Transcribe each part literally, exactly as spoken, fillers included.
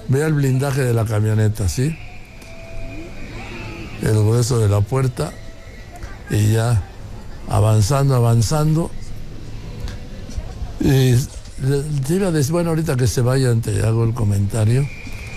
Vea el blindaje de la camioneta, ¿sí? El grueso de la puerta. Y ya avanzando, avanzando. Y te iba a decir, bueno, ahorita que se vayan te hago el comentario.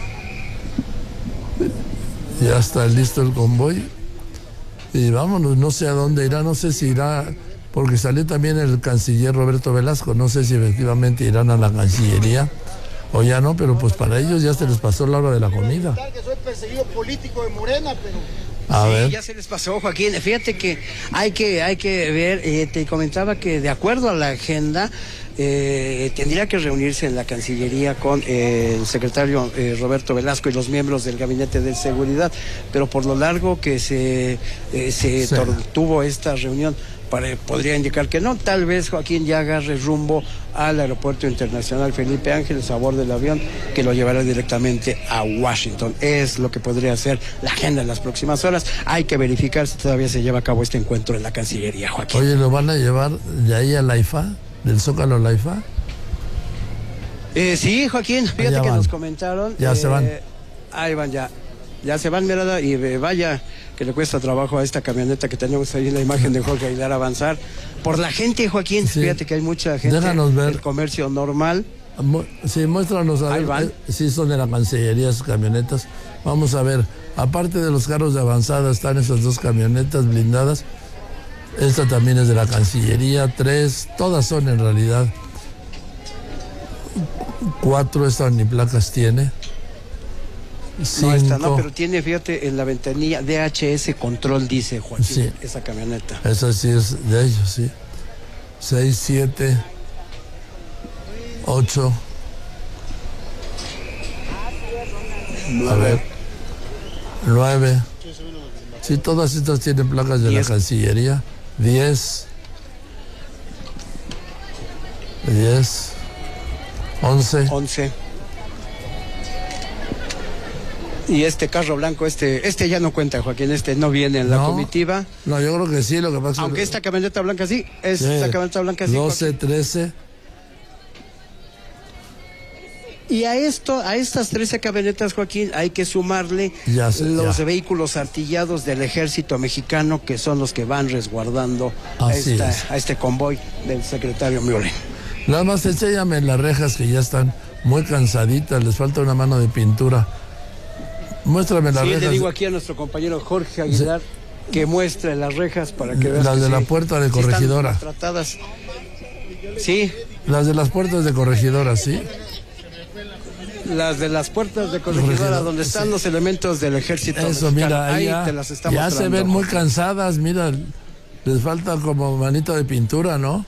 Ya está listo el convoy. Y vámonos, no sé a dónde irá, no sé si irá, porque salió también el canciller Roberto Velasco, no sé si efectivamente irán a la Cancillería o ya no, pero pues para ellos ya se les pasó la hora de la comida. Que soy perseguido político de Morena, pero... A sí, ver. Ya se les pasó, Joaquín. Fíjate que hay que, hay que ver, eh, te comentaba que de acuerdo a la agenda, eh, tendría que reunirse en la Cancillería con eh, el secretario eh, Roberto Velasco y los miembros del Gabinete de Seguridad, pero por lo largo que se, eh, se sí. tuvo esta reunión, para, podría indicar que no, tal vez Joaquín ya agarre rumbo al Aeropuerto Internacional Felipe Ángeles a bordo del avión que lo llevará directamente a Washington. Es lo que podría ser la agenda en las próximas horas. Hay que verificar si todavía se lleva a cabo este encuentro en la Cancillería, Joaquín. Oye, ¿lo van a llevar de ahí a la I F A? ¿Del Zócalo a la I F A? Eh, sí, Joaquín, fíjate ya que van. nos comentaron. Ya eh, se van. Ahí van ya. Ya se van, mirada, y eh, vaya que le cuesta trabajo a esta camioneta que tenemos ahí en la imagen de Jorge Aguilar avanzar. Por la gente, Joaquín, sí. Fíjate que hay mucha gente. Déjanos ver. El comercio normal. Sí, muéstranos a ahí ver. Van. Sí, son de la Cancillería esas camionetas. Vamos a ver. Aparte de los carros de avanzada, están esas dos camionetas blindadas. Esta también es de la Cancillería. Tres, todas son en realidad. Cuatro, esta ni placas tiene. Cinco. No, esta no, pero tiene, fíjate, en la ventanilla D H S Control, dice Joaquín, sí. Esa camioneta. Esa sí es de ellos, sí. Seis, siete, ocho. A ver. Nueve. Sí, todas estas tienen placas de la Cancillería. Diez. Diez. Once. Once. Y este carro blanco, este este ya no cuenta, Joaquín, este no viene en la no, comitiva. No, yo creo que sí, lo que pasa Aunque que... esta camioneta blanca sí, esta sí, camioneta blanca sí. doce, trece. Y a esto, a estas trece camionetas, Joaquín, hay que sumarle ya sé, los ya. vehículos artillados del ejército mexicano, que son los que van resguardando a, esta, a este convoy del secretario Müller. Nada más enséñame las rejas que ya están muy cansaditas, les falta una mano de pintura. Muéstrame las sí, rejas. Le digo aquí a nuestro compañero Jorge Aguilar sí. que muestre las rejas para que veas. Las que de sí, la puerta de Corregidora. Sí, tratadas. Sí. Las de las puertas de Corregidora, sí. Las de las puertas de Corregidora, Corregidora donde están sí. los elementos del ejército. Eso, mira, ahí ya, te las está ya mostrando. se ven muy cansadas, mira, les falta como manita de pintura, ¿no?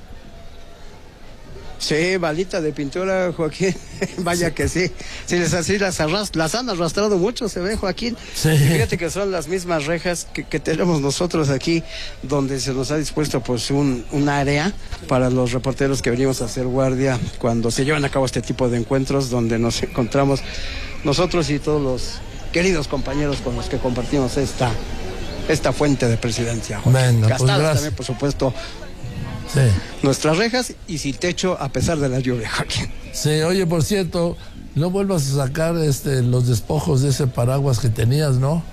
Sí, balita de pintura, Joaquín. Vaya sí. que sí. Sí, les así las, arrast las han arrastrado mucho, se ve, Joaquín. Sí. Y fíjate que son las mismas rejas que, que tenemos nosotros aquí, donde se nos ha dispuesto pues un, un área para los reporteros que venimos a hacer guardia cuando se llevan a cabo este tipo de encuentros, donde nos encontramos nosotros y todos los queridos compañeros con los que compartimos esta, esta fuente de presidencia, Joaquín. Venga, Gastadas pues también, por supuesto. Sí. Nuestras rejas y sin techo a pesar de la lluvia, Joaquín. Sí, oye, por cierto, no vuelvas a sacar este los despojos de ese paraguas que tenías, ¿no?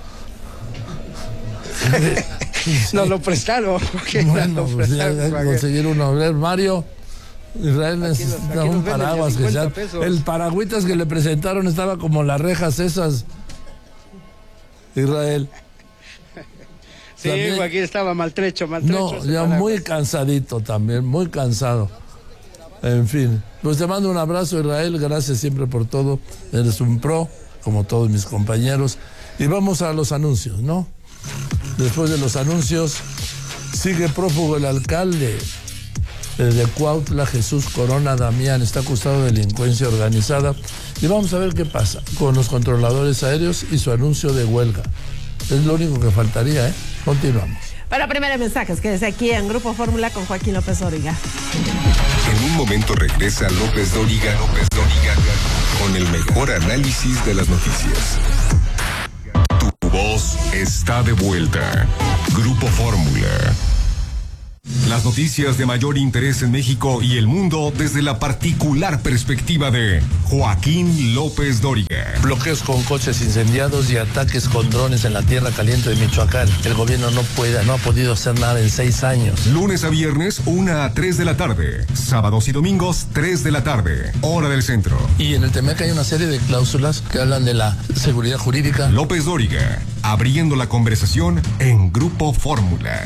Sí. Nos lo prestaron. Bueno, lo pues prestaron, ya hay que conseguir uno. A ver, Mario, Israel necesita los, un paraguas que sea. El paragüitas que le presentaron estaba como las rejas esas. Israel. Sí, también, Joaquín estaba maltrecho, maltrecho. No, ya paraguas. Muy cansadito también, muy cansado. En fin, pues te mando un abrazo, Israel, gracias siempre por todo. Eres un pro, como todos mis compañeros. Y vamos a los anuncios, ¿no? Después de los anuncios, sigue prófugo el alcalde de Cuautla, Jesús Corona Damián, está acusado de delincuencia organizada. Y vamos a ver qué pasa con los controladores aéreos y su anuncio de huelga. Es lo único que faltaría, ¿eh? Continuamos. Para primeros mensajes, quédese aquí en Grupo Fórmula con Joaquín López Dóriga. En un momento regresa López Dóriga, López Dóriga, con el mejor análisis de las noticias. Tu voz está de vuelta. Grupo Fórmula. Las noticias de mayor interés en México y el mundo desde la particular perspectiva de Joaquín López Dóriga. Bloqueos con coches incendiados y ataques con drones en la tierra caliente de Michoacán. El gobierno no puede, no ha podido hacer nada en seis años. Lunes a viernes, una a tres de la tarde. Sábados y domingos, tres de la tarde. Hora del centro. Y en el T M E C hay una serie de cláusulas que hablan de la seguridad jurídica. López Dóriga, abriendo la conversación en Grupo Fórmula.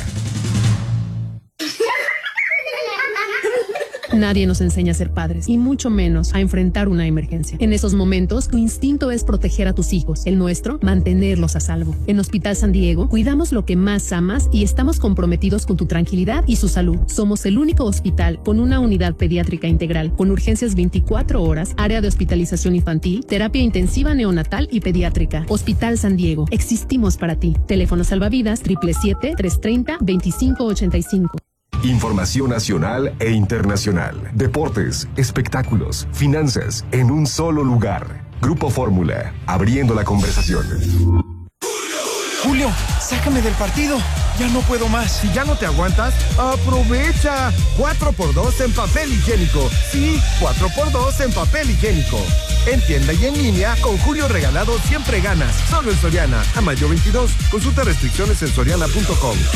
Nadie nos enseña a ser padres, y mucho menos a enfrentar una emergencia. En esos momentos, tu instinto es proteger a tus hijos, el nuestro, mantenerlos a salvo. En Hospital San Diego, cuidamos lo que más amas y estamos comprometidos con tu tranquilidad y su salud. Somos el único hospital con una unidad pediátrica integral, con urgencias veinticuatro horas, área de hospitalización infantil, terapia intensiva neonatal y pediátrica. Hospital San Diego, existimos para ti. Teléfono salvavidas siete siete siete, tres tres cero, dos cinco ocho cinco. Información nacional e internacional. Deportes, espectáculos, finanzas, en un solo lugar. Grupo Fórmula, abriendo la conversación. Julio, sácame del partido. Ya no puedo más. Si ya no te aguantas, aprovecha. cuatro por dos en papel higiénico. Sí, cuatro por dos en papel higiénico. En tienda y en línea, con Julio regalado siempre ganas. Solo en Soriana. A mayo veintidós. Consulta restricciones en soriana punto com.